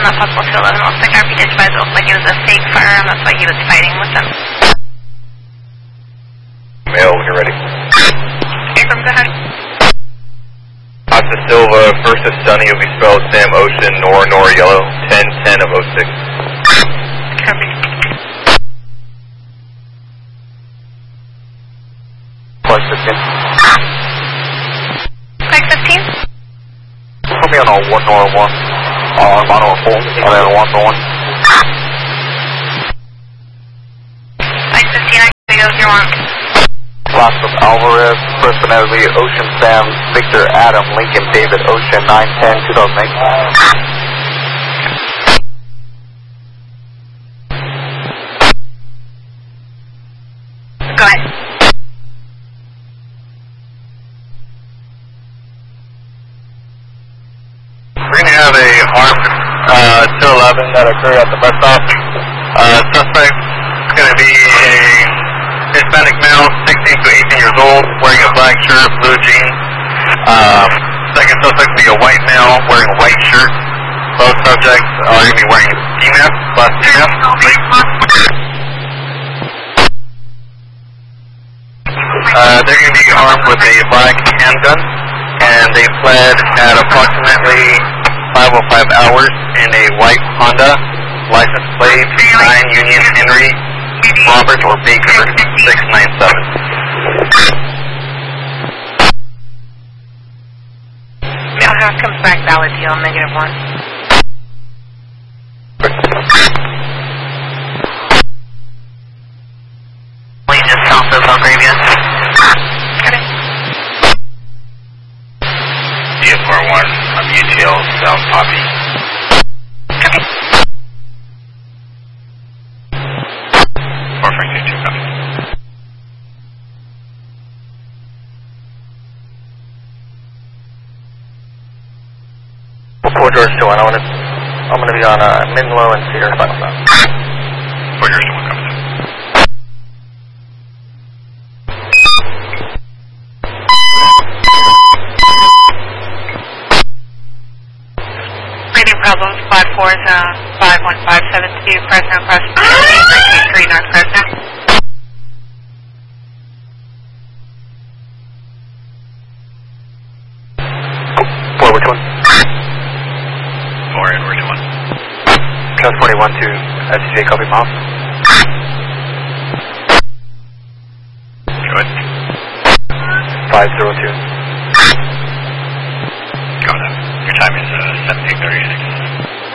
not possible to 11. Looks like RP dispatch looked like it was a fake firearm. That's why he was fighting with them. Male, when you're ready. Aircraft, go ahead. Oscar Silva, first is Sunny, will be spelled Sam Ocean, Nor Yellow, 10-10 of 06. Copy. Flight 15. Flight 15? Put me on a 1 Nor 1. On a 4. On a 1 Nor 1. Flight 15, I can go if you want. Last of Alvarez, personality Ocean Sam, Victor Adam, Lincoln David Ocean, 9-10, 2008. Go ahead. We're going to have a armed 211 that occurred at the bus stop. Suspect is going to be a Hispanic male, 16 to 18 years old, wearing a black shirt, blue jeans. Second suspect will be a white male wearing a white shirt. Both subjects are going to be wearing DMAP, plus DMAP. They're going to be armed with a black handgun, and they fled at approximately 5:05 hours in a white Honda, license plate 9 Union Henry, Robert or Baker, 697. Mailhouse comes back valid deal, -1. We just south of Belgravia. Okay. DFR1, I'm UTL, South Poppy. Okay. 4 Frank 2 copy. Fort George 2 1, I'm going to be on Minlow and Cedar, final stop. Fort George 2 1, comes in. Radio problems, 54 is 51572, Fresno Cross 3 North Fresno. Which one? 4 Edward 1. Transport 41 to SCJ, copy miles. Go ahead. 502.